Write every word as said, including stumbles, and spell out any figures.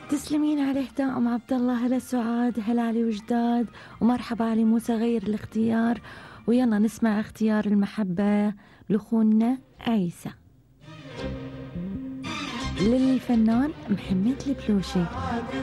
تسلمين على إهداء أم عبد الله. هلا سعاد، هلا علي وجداد، ومرحبا علي موسى. غير الاختيار ويلا نسمع اختيار المحبة لأخونا عيسى للفنان محمد البلوشي.